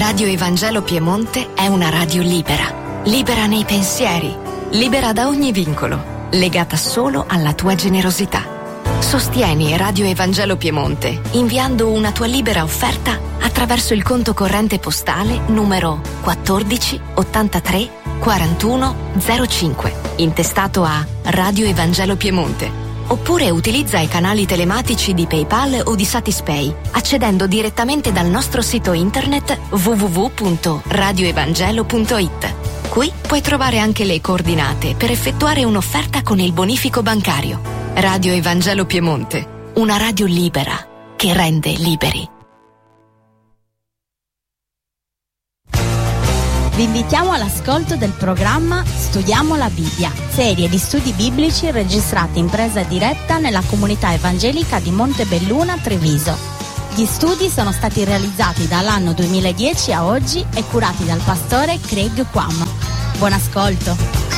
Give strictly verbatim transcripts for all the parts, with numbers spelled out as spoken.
Radio Evangelo Piemonte è una radio libera, libera nei pensieri, libera da ogni vincolo, legata solo alla tua generosità. Sostieni Radio Evangelo Piemonte inviando una tua libera offerta attraverso il conto corrente postale numero quattordici ottantatré quarantuno zero cinque, intestato a Radio Evangelo Piemonte. Oppure utilizza i canali telematici di PayPal o di Satispay, accedendo direttamente dal nostro sito internet w w w punto radio evangelo punto i t. Qui puoi trovare anche le coordinate per effettuare un'offerta con il bonifico bancario. Radio Evangelo Piemonte, una radio libera che rende liberi. Vi invitiamo all'ascolto del programma Studiamo la Bibbia, serie di studi biblici registrati in presa diretta nella comunità evangelica di Montebelluna, Treviso. Gli studi sono stati realizzati dall'anno duemiladieci a oggi e curati dal pastore Craig Quam. Buon ascolto.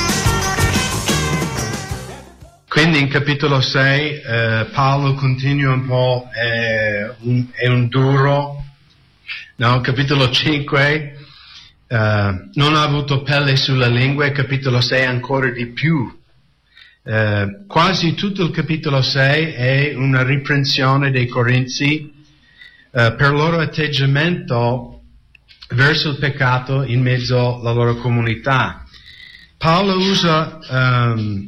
Quindi in capitolo sei eh, Paolo continua un po', è un, è un duro, no? Capitolo cinque Uh, non ha avuto pelle sulla lingua, capitolo sei ancora di più. Uh, quasi tutto il capitolo sei è una riprensione dei Corinzi uh, per il loro atteggiamento verso il peccato in mezzo alla loro comunità. Paolo usa um,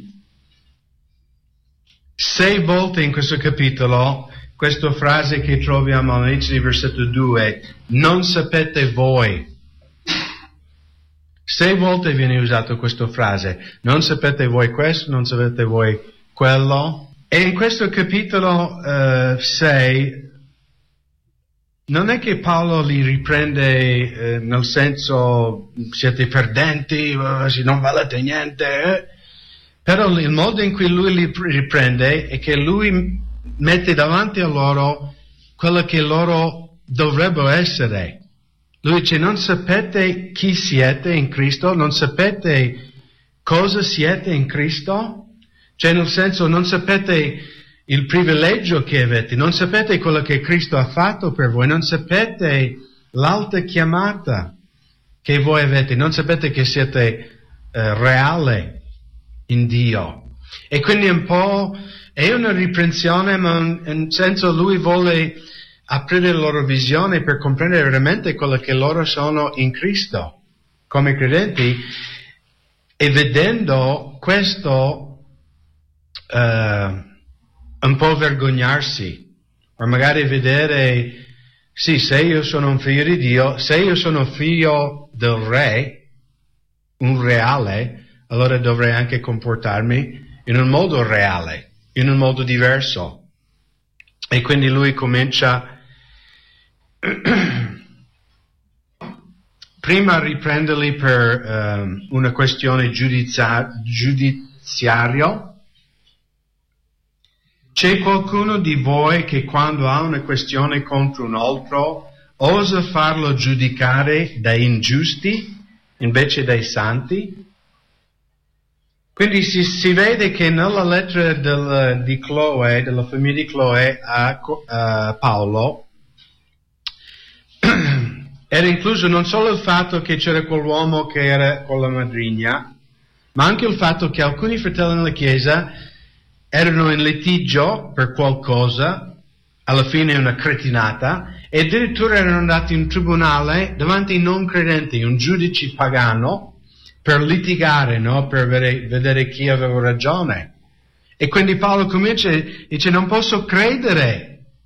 sei volte in questo capitolo questa frase che troviamo all'inizio di versetto due: non sapete voi. Sei volte viene usata questa frase, non sapete voi questo, non sapete voi quello. E in questo capitolo uh, sei, non è che Paolo li riprende eh, nel senso siete perdenti, uh, non valete niente, eh? Però il modo in cui lui li riprende è che lui mette davanti a loro quello che loro dovrebbero essere. Lui dice: non sapete chi siete in Cristo, non sapete cosa siete in Cristo, cioè nel senso non sapete il privilegio che avete, non sapete quello che Cristo ha fatto per voi, non sapete l'alta chiamata che voi avete, non sapete che siete eh, reale in Dio. E quindi un po' è una riprensione, ma in un senso lui vuole aprire la loro visione per comprendere veramente quello che loro sono in Cristo come credenti, e vedendo questo uh, un po' vergognarsi, o magari vedere, sì, se io sono un figlio di Dio, se io sono figlio del re, un reale, allora dovrei anche comportarmi in un modo reale, in un modo diverso. E quindi lui comincia prima a riprenderli per um, una questione giudizia- giudiziaria. C'è qualcuno di voi che quando ha una questione contro un altro osa farlo giudicare dai ingiusti invece dai santi? Quindi si, si vede che nella lettera del, di Chloe, della famiglia di Chloe a, a Paolo, era incluso non solo il fatto che c'era quell'uomo che era con la madrigna, ma anche il fatto che alcuni fratelli nella Chiesa erano in litigio per qualcosa, alla fine una cretinata, e addirittura erano andati in tribunale davanti ai non credenti, un giudice pagano, per litigare, no? Per vedere, vedere chi aveva ragione. E quindi Paolo comincia e dice: non posso credere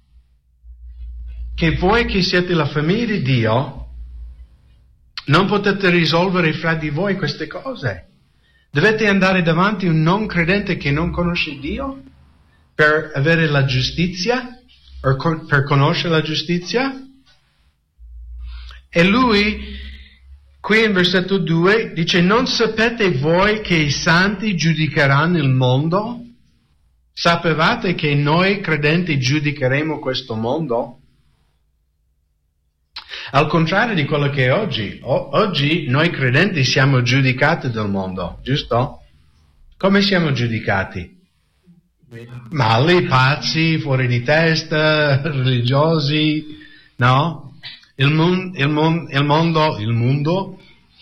che voi che siete la famiglia di Dio non potete risolvere fra di voi queste cose. Dovete andare davanti a un non credente che non conosce Dio per avere la giustizia, o per conoscere la giustizia. E lui qui in versetto due dice: non sapete voi che i santi giudicheranno il mondo? Sapevate che noi credenti giudicheremo questo mondo? Al contrario di quello che è oggi. O- oggi noi credenti siamo giudicati dal mondo, giusto? Come siamo giudicati? Mali, pazzi, fuori di testa, religiosi, no? il, mon, il, mon, il mondo, il mondo,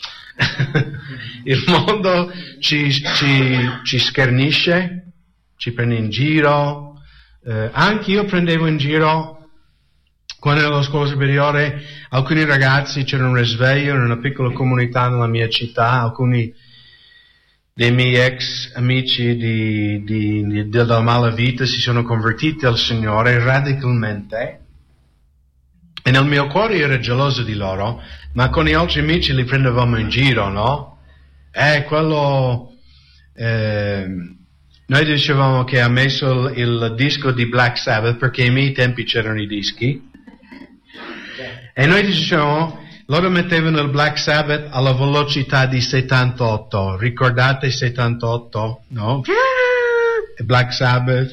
il mondo ci, ci, ci schernisce, ci prende in giro, eh, anche io prendevo in giro. Quando ero alla scuola superiore, alcuni ragazzi, c'era un risveglio in una piccola comunità nella mia città, alcuni dei miei ex amici di, di, di, della malavita si sono convertiti al Signore radicalmente, e nel mio cuore io ero geloso di loro, ma con gli altri amici li prendevamo in giro, no? Eh, quello... Eh, noi dicevamo che ha messo il, il disco di Black Sabbath, perché ai miei tempi c'erano i dischi, e noi dicevamo, loro mettevano il Black Sabbath alla velocità di settantotto, ricordate settantotto, no? Black Sabbath.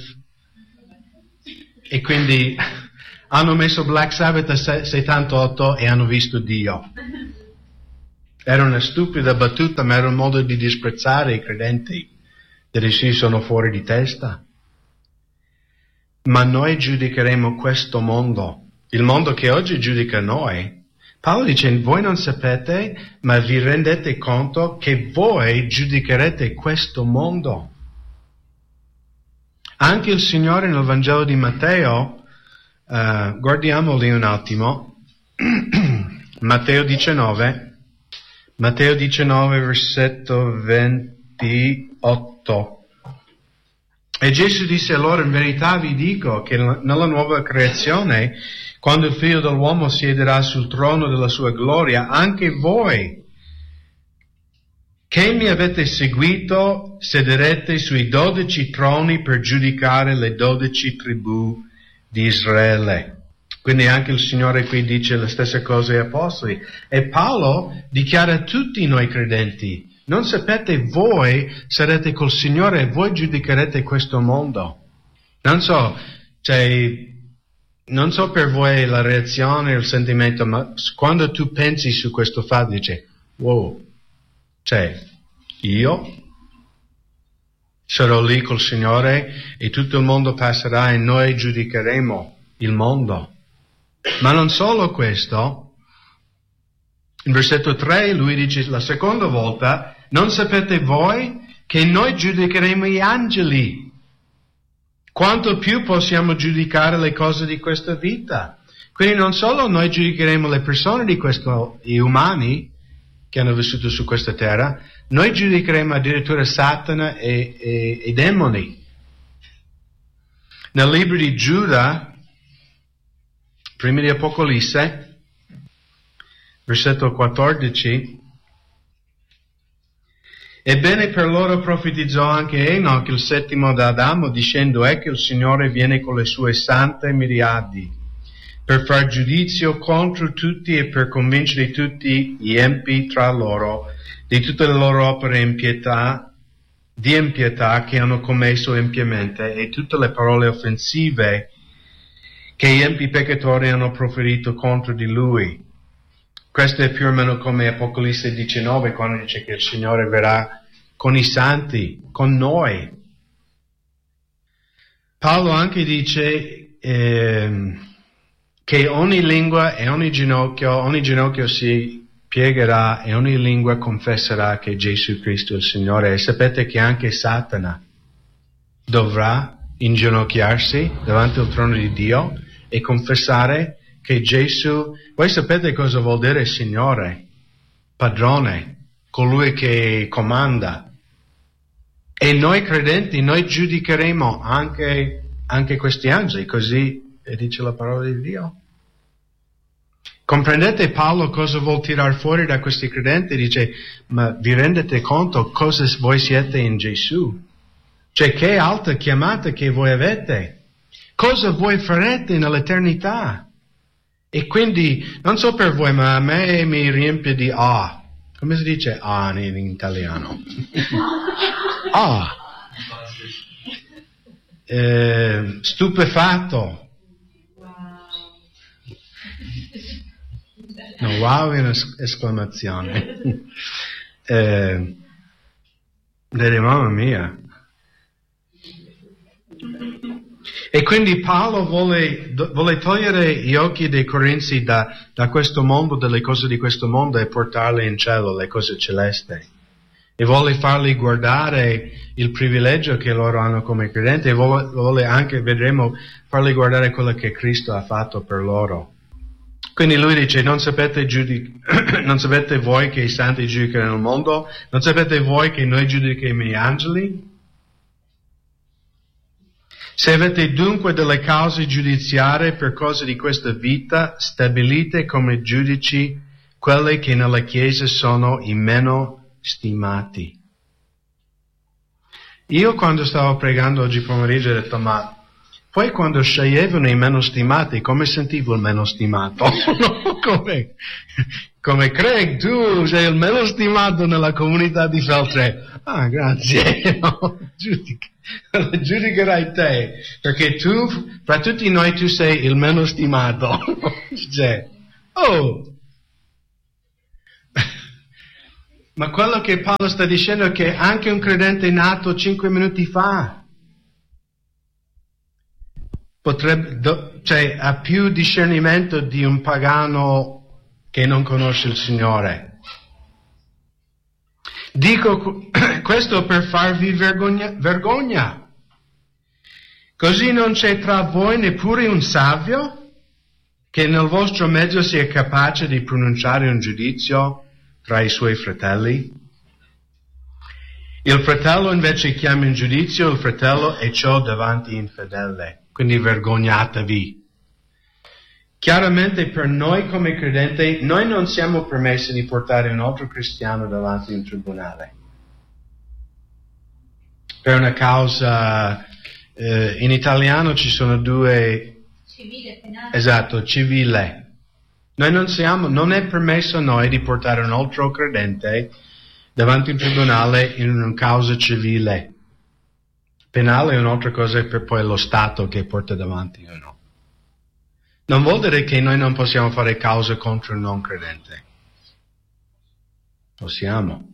E quindi hanno messo Black Sabbath a settantotto e hanno visto Dio. Era una stupida battuta, ma era un modo di disprezzare i credenti, dire sì, sono fuori di testa. Ma noi giudicheremo questo mondo. Il mondo che oggi giudica noi. Paolo dice, voi non sapete, ma vi rendete conto che voi giudicherete questo mondo. Anche il Signore nel Vangelo di Matteo, uh, guardiamo lì un attimo, Matteo diciannove, Matteo diciannove, versetto ventotto. E Gesù disse loro, in verità vi dico che nella nuova creazione, quando il Figlio dell'uomo siederà sul trono della sua gloria, anche voi che mi avete seguito sederete sui dodici troni per giudicare le dodici tribù di Israele. Quindi anche il Signore qui dice la stessa cosa agli Apostoli. E Paolo dichiara a tutti noi credenti, non sapete, voi sarete col Signore e voi giudicherete questo mondo. Non so, cioè... Non so per voi la reazione, il sentimento, ma quando tu pensi su questo fatto, dici, wow, cioè, io sarò lì col Signore e tutto il mondo passerà e noi giudicheremo il mondo. Ma non solo questo, in versetto tre lui dice la seconda volta, non sapete voi che noi giudicheremo gli angeli? Quanto più possiamo giudicare le cose di questa vita. Quindi non solo noi giudicheremo le persone di questo, gli umani che hanno vissuto su questa terra, noi giudicheremo addirittura Satana e, e, e i demoni. Nel libro di Giuda, prima di Apocalisse, versetto quattordici, ebbene per loro profetizzò anche Enoch, il settimo da Adamo, dicendo, ecco il Signore viene con le sue sante miriadi, per far giudizio contro tutti e per convincere tutti gli empi tra loro di tutte le loro opere impietà, di impietà che hanno commesso empiamente e tutte le parole offensive che gli empi peccatori hanno proferito contro di lui. Questo è più o meno come Apocalisse diciannove, quando dice che il Signore verrà con i santi, con noi. Paolo anche dice eh, che ogni lingua e ogni ginocchio, ogni ginocchio si piegherà e ogni lingua confesserà che Gesù Cristo è il Signore. E sapete che anche Satana dovrà inginocchiarsi davanti al trono di Dio e confessare che Gesù, voi sapete cosa vuol dire Signore, padrone, colui che comanda. E noi credenti, noi giudicheremo anche, anche questi angeli, così dice la parola di Dio. Comprendete Paolo cosa vuol tirar fuori da questi credenti? Dice, ma vi rendete conto cosa voi siete in Gesù? Cioè che alta chiamata che voi avete? Cosa voi farete nell'eternità? E quindi, non so per voi, ma a me mi riempie di ah. Come si dice ah in, in italiano? Ah. Eh, stupefatto. No, wow è un'esclamazione. eh, dire, mamma mia. E quindi Paolo vuole, vuole togliere gli occhi dei corinzi da, da questo mondo, dalle cose di questo mondo, e portarli in cielo, le cose celesti. E vuole farli guardare il privilegio che loro hanno come credenti, e vuole, vuole anche, vedremo, farli guardare quello che Cristo ha fatto per loro. Quindi lui dice, non sapete, giudic- non sapete voi che i santi giudicano il mondo? Non sapete voi che noi giudichiamo gli angeli? Se avete dunque delle cause giudiziarie per cose di questa vita, stabilite come giudici quelli che nella Chiesa sono i meno stimati. Io quando stavo pregando oggi pomeriggio ho detto, ma poi quando sceglievano i meno stimati, come sentivo il meno stimato? No, come, come Craig, tu sei il meno stimato nella comunità di Feltre. Ah, grazie. No, giudica, giudicherai te, perché tu, fra tutti noi, tu sei il meno stimato. Cioè, oh! Ma quello che Paolo sta dicendo è che anche un credente nato cinque minuti fa potrebbe, do, cioè, ha più discernimento di un pagano che non conosce il Signore. Dico questo per farvi vergogna, vergogna. Così non c'è tra voi neppure un savio che nel vostro mezzo sia capace di pronunciare un giudizio tra i suoi fratelli. Il fratello invece chiama in giudizio il fratello e ciò davanti infedele. Quindi vergognatevi. Chiaramente per noi come credenti, noi non siamo permessi di portare un altro cristiano davanti a un tribunale. Per una causa, eh, in italiano ci sono due... Civile, penale. Esatto, civile. Noi non siamo, non è permesso a noi di portare un altro credente davanti a un tribunale in una causa civile. Penale è un'altra cosa, per poi lo Stato che porta davanti o no. Non vuol dire che noi non possiamo fare cause contro un non credente. Possiamo.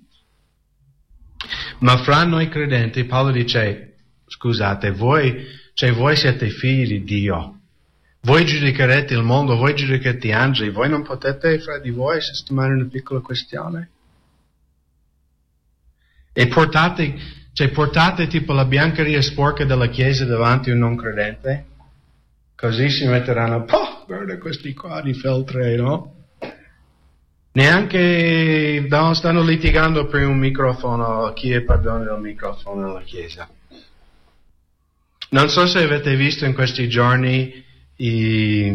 Ma fra noi credenti, Paolo dice, scusate, voi, cioè voi siete figli di Dio. Voi giudicherete il mondo, voi giudicherete gli angeli, voi non potete fra di voi sistemare una piccola questione? E portate, cioè portate tipo la biancheria sporca della Chiesa davanti a un non credente? Così si metteranno, oh, guarda questi qua di Feltre, no? Neanche no, stanno litigando per un microfono, chi è padrone del microfono nella Chiesa. Non so se avete visto in questi giorni I,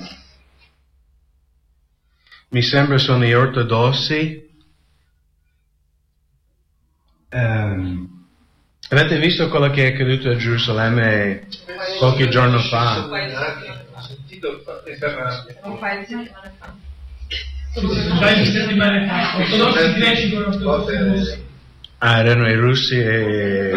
mi sembra sono gli ortodossi. Um, avete visto quello che è accaduto a Gerusalemme qualche giorno fa? Ah, erano i russi e...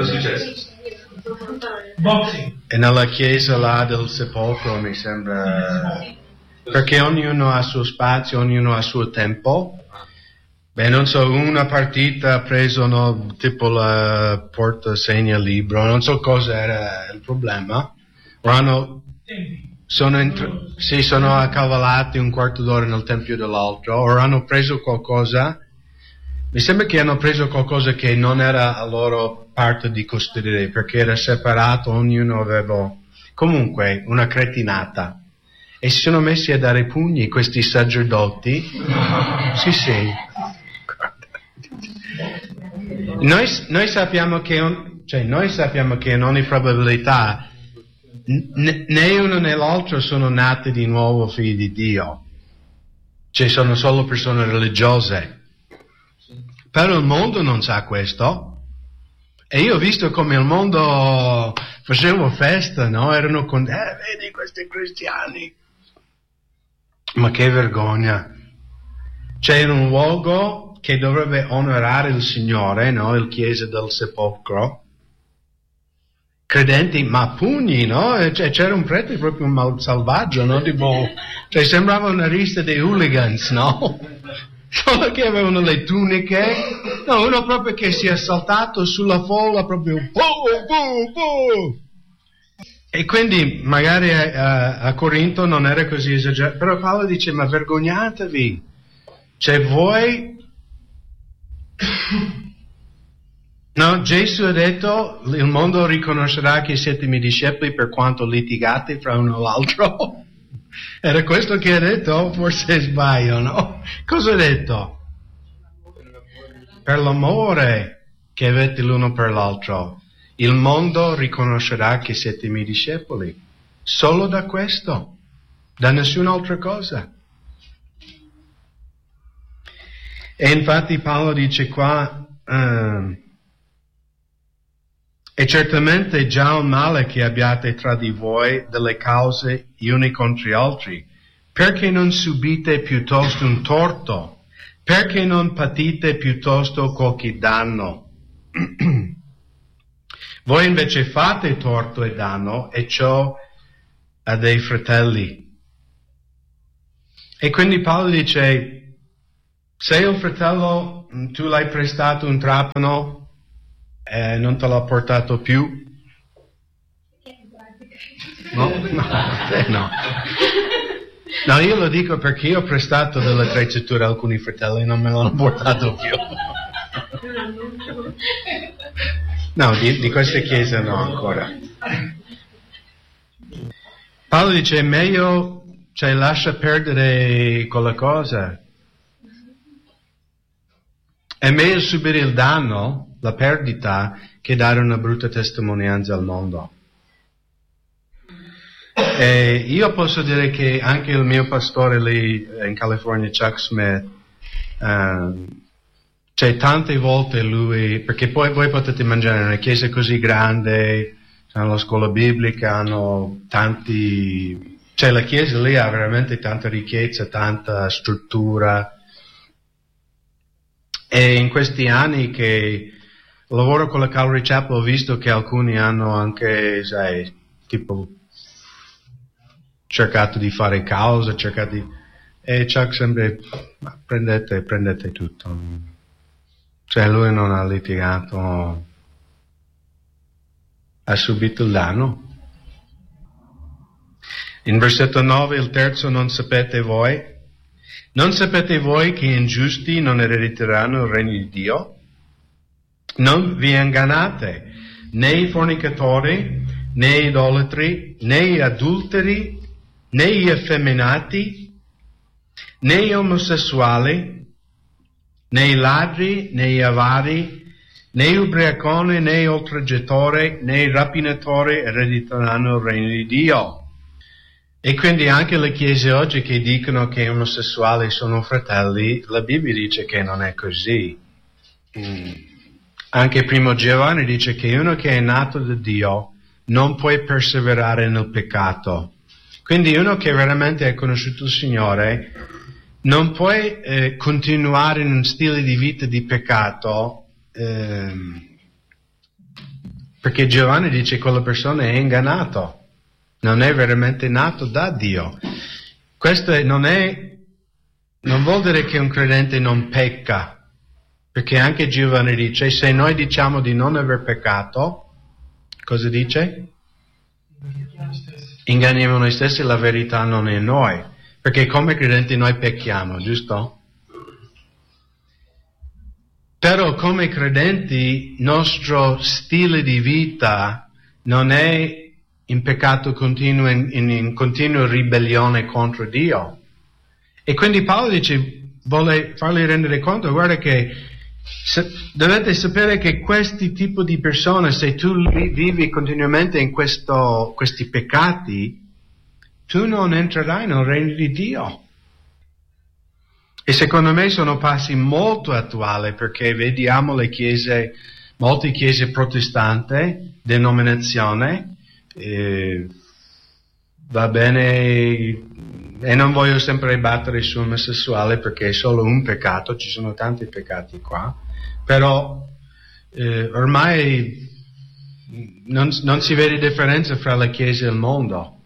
E nella chiesa là del sepolcro mi sembra, perché ognuno ha il suo spazio, ognuno ha il suo tempo. Beh, non so, una partita ha preso no, tipo la porta segna libro, non so cosa era il problema. Hanno, sono, entr- sì, sono accavallati un quarto d'ora nel tempio dell'altro, o hanno preso qualcosa. Mi sembra che hanno preso qualcosa che non era a loro parte di custodire, perché era separato, ognuno aveva comunque una cretinata. E si sono messi a dare pugni questi sacerdoti. Sì, sì. Noi, noi sappiamo che, un, cioè, noi sappiamo che in ogni probabilità n- né uno né l'altro sono nati di nuovo figli di Dio. Cioè sono solo persone religiose. Però il mondo non sa questo. E io ho visto come il mondo faceva festa, no? Erano con... Eh, vedi questi cristiani. Ma che vergogna. C'è un luogo che dovrebbe onorare il Signore, no? Il chiesa del sepolcro. Credenti, ma pugni, no? Cioè, c'era un prete proprio un salvaggio, no? Tipo, cioè sembrava una lista dei hooligans, no? Solo che avevano le tuniche, no, uno proprio che si è saltato sulla folla, proprio boom, boom, boom. E quindi magari a, a Corinto non era così esagerato, però Paolo dice, ma vergognatevi, cioè voi... No, Gesù ha detto, il mondo riconoscerà che siete miei discepoli per quanto litigate fra uno e l'altro. Era questo che ha detto? Forse sbaglio, no? Cosa ha detto? Per l'amore che avete l'uno per l'altro. Il mondo riconoscerà che siete miei discepoli. Solo da questo, da nessun'altra cosa. E infatti Paolo dice qua... Uh, E certamente già un male che abbiate tra di voi delle cause gli uni contro gli altri. Perché non subite piuttosto un torto? Perché non patite piuttosto qualche danno? Voi invece fate torto e danno, e ciò a dei fratelli. E quindi Paolo dice, se il fratello, tu l'hai prestato un trapano, Eh, non te l'ha portato più? No, no, eh, no. No, io lo dico perché io ho prestato dell'attrezzatura a alcuni fratelli e non me l'hanno portato più. No, di, di queste chiese no ancora. Paolo dice, è meglio, cioè lascia perdere quella cosa. È meglio subire il danno, la perdita, che dare una brutta testimonianza al mondo. E io posso dire che anche il mio pastore lì in California, Chuck Smith, uh, cioè tante volte lui, perché poi voi potete immaginare una chiesa così grande, hanno la scuola biblica, hanno tanti, cioè la chiesa lì ha veramente tanta ricchezza, tanta struttura. E in questi anni che lavoro con la Calvary Chapel ho visto che alcuni hanno anche, sai, tipo cercato di fare causa, cercato di... E Chuck sempre, ma prendete, prendete tutto. Cioè lui non ha litigato, ha subito il danno. In versetto nove, il terzo, non sapete voi? Non sapete voi che ingiusti non erediteranno il regno di Dio? Non vi ingannate, né i fornicatori, né gli idolatri, né gli adulteri, né gli effeminati, né gli omosessuali, né i ladri, né gli avari, né gli ubriaconi, né gli oltraggiatori, né i rapinatori erediteranno il regno di Dio. E quindi anche le chiese oggi che dicono che gli omosessuali sono fratelli, la Bibbia dice che non è così. Mm. Anche primo Giovanni dice che uno che è nato da Dio non può perseverare nel peccato. Quindi uno che veramente ha conosciuto il Signore non può eh, continuare in un stile di vita di peccato, eh, perché Giovanni dice che quella persona è ingannato. Non è veramente nato da Dio. Questo è, non è, non vuol dire che un credente non pecca, perché anche Giovanni dice, se noi diciamo di non aver peccato, cosa dice? Inganniamo noi stessi, la verità non è in noi, perché come credenti noi pecchiamo, giusto? Però come credenti, nostro stile di vita non è in peccato continuo, in, in, in continua ribellione contro Dio. E quindi Paolo dice, vuole farli rendere conto, guarda che se, dovete sapere che questi tipi di persone, se tu vivi continuamente in questo, questi peccati, tu non entrerai nel regno di Dio. E secondo me sono passi molto attuali, perché vediamo le chiese, molte chiese protestanti, denominazione, Eh, va bene, e non voglio sempre battere sull'omosessuale perché è solo un peccato, ci sono tanti peccati qua, però eh, ormai non, non si vede differenza fra la Chiesa e il mondo.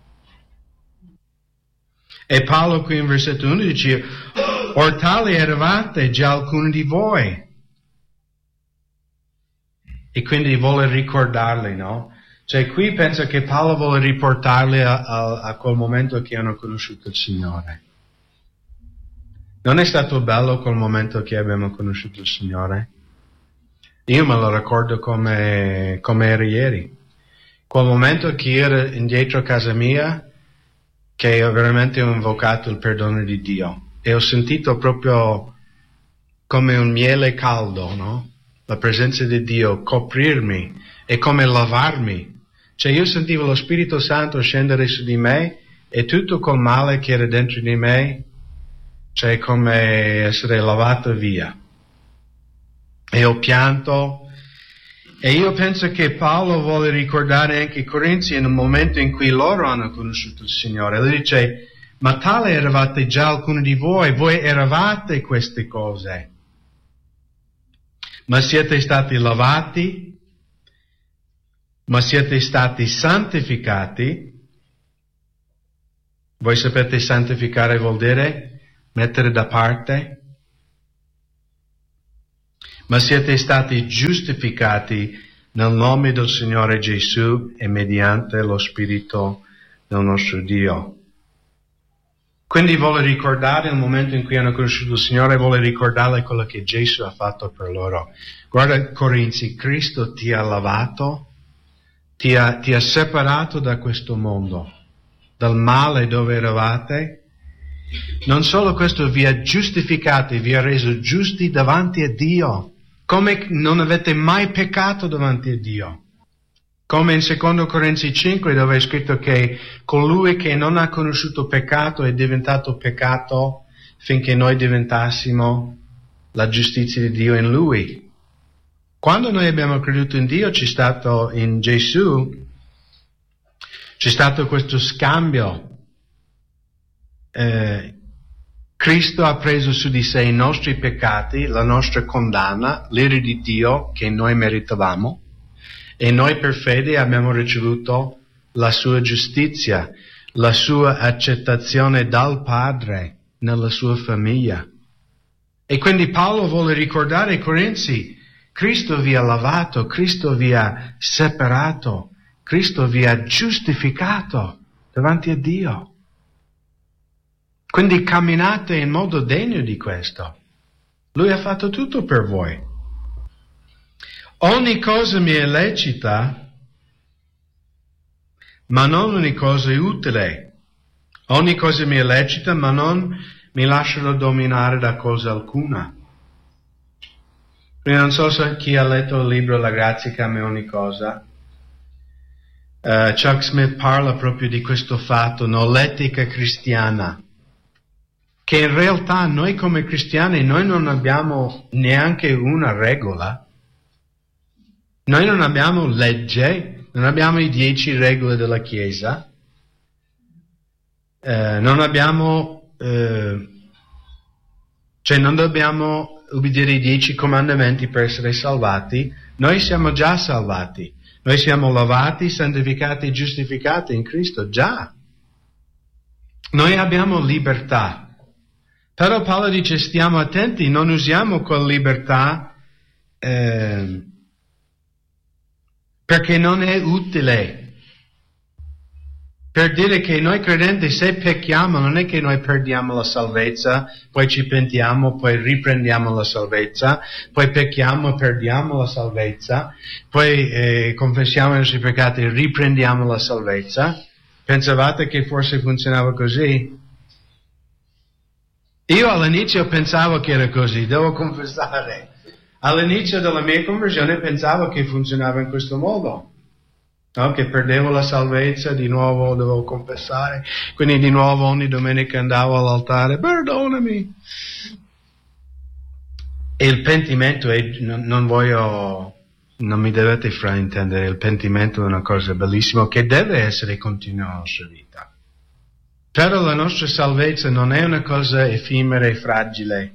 E Paolo qui in versetto undici dice, or tali eravate già alcuni di voi. E quindi vuole ricordarli, no? Cioè qui penso che Paolo vuole riportarli a, a, a quel momento che hanno conosciuto il Signore. Non è stato bello quel momento che abbiamo conosciuto il Signore? Io me lo ricordo come, come era ieri. Quel momento che ero indietro a casa mia, che ho veramente invocato il perdono di Dio. E ho sentito proprio come un miele caldo, no? La presenza di Dio coprirmi e come lavarmi. Cioè io sentivo lo Spirito Santo scendere su di me e tutto quel male che era dentro di me, cioè come essere lavato via. E ho pianto. E io penso che Paolo vuole ricordare anche i Corinzi in un momento in cui loro hanno conosciuto il Signore. Lui dice, ma tale eravate già alcuni di voi, voi eravate queste cose. Ma siete stati lavati, ma siete stati santificati. Voi sapete santificare vuol dire mettere da parte. Ma siete stati giustificati nel nome del Signore Gesù e mediante lo Spirito del nostro Dio. Quindi vuole ricordare il momento in cui hanno conosciuto il Signore, vuole ricordare quello che Gesù ha fatto per loro. Guarda Corinzi, Cristo ti ha lavato, ti ha, ti ha separato da questo mondo, dal male dove eravate. Non solo questo, vi ha giustificati, vi ha reso giusti davanti a Dio, come non avete mai peccato davanti a Dio. Come in secondo Corinzi cinque, dove è scritto che colui che non ha conosciuto peccato è diventato peccato finché noi diventassimo la giustizia di Dio in Lui. Quando noi abbiamo creduto in Dio, c'è stato in Gesù, c'è stato questo scambio. Eh, Cristo ha preso su di sé i nostri peccati, la nostra condanna, l'ira di Dio che noi meritavamo, e noi per fede abbiamo ricevuto la sua giustizia, la sua accettazione dal Padre nella sua famiglia. E quindi Paolo vuole ricordare ai Corinzi, Cristo vi ha lavato, Cristo vi ha separato, Cristo vi ha giustificato davanti a Dio. Quindi camminate in modo degno di questo. Lui ha fatto tutto per voi. Ogni cosa mi è lecita, ma non ogni cosa è utile. Ogni cosa mi è lecita, ma non mi lascerò dominare da cosa alcuna. Quindi non so se chi ha letto il libro La grazia cambia ogni cosa. Uh, Chuck Smith parla proprio di questo fatto, no? L'etica cristiana. Che in realtà noi come cristiani, noi non abbiamo neanche una regola. Noi non abbiamo legge, non abbiamo i dieci regole della Chiesa, eh, non abbiamo, eh, cioè non dobbiamo ubbidire i dieci comandamenti per essere salvati. Noi siamo già salvati, noi siamo lavati, santificati e giustificati in Cristo, già. Noi abbiamo libertà. Però Paolo dice stiamo attenti, non usiamo quella libertà eh, perché non è utile. Per dire che noi credenti se pecchiamo non è che noi perdiamo la salvezza, poi ci pentiamo, poi riprendiamo la salvezza, poi pecchiamo e perdiamo la salvezza, poi eh, confessiamo i nostri peccati e riprendiamo la salvezza. Pensavate che forse funzionava così? Io all'inizio pensavo che era così, devo confessare. All'inizio della mia conversione pensavo che funzionava in questo modo. No? Che perdevo la salvezza, di nuovo dovevo confessare. Quindi di nuovo ogni domenica andavo all'altare, perdonami. E il pentimento è, non, non voglio, non mi dovete fraintendere, il pentimento è una cosa bellissima che deve essere continua nella nostra vita. Però la nostra salvezza non è una cosa effimera e fragile.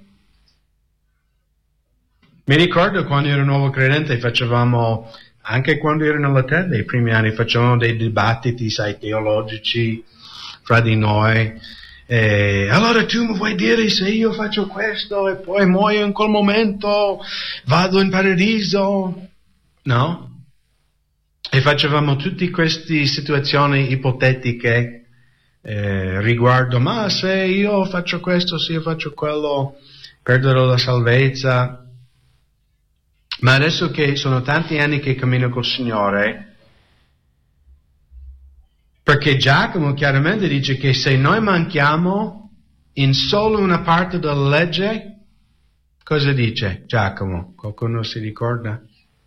Mi ricordo quando ero nuovo credente facevamo, anche quando ero nella tenda, i primi anni, facevamo dei dibattiti, sai, teologici fra di noi. E allora tu mi vuoi dire se io faccio questo e poi muoio in quel momento, vado in paradiso? No? E facevamo tutte queste situazioni ipotetiche eh, riguardo, ma se io faccio questo, se io faccio quello, perderò la salvezza. Ma adesso che sono tanti anni che cammino col Signore, perché Giacomo chiaramente dice che se noi manchiamo in solo una parte della legge, cosa dice Giacomo? Qualcuno si ricorda?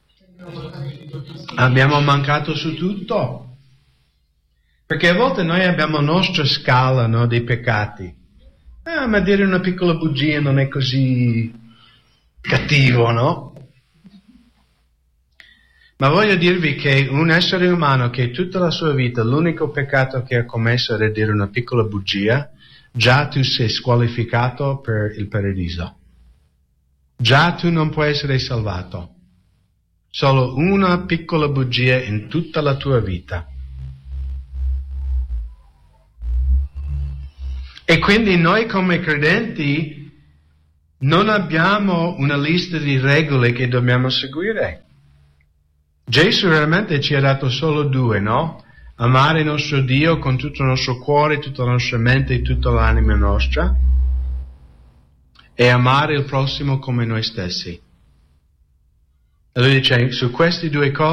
Abbiamo mancato su tutto. Perché a volte noi abbiamo la nostra scala, no, dei peccati. Ah, ma dire una piccola bugia non è così cattivo, no? Ma voglio dirvi che un essere umano che tutta la sua vita l'unico peccato che ha commesso era dire una piccola bugia, già tu sei squalificato per il paradiso. Già tu non puoi essere salvato. Solo una piccola bugia in tutta la tua vita. E quindi noi come credenti non abbiamo una lista di regole che dobbiamo seguire. Gesù veramente ci ha dato solo due, no? Amare il nostro Dio con tutto il nostro cuore, tutta la nostra mente e tutta l'anima nostra, e amare il prossimo come noi stessi. E lui dice, su queste due cose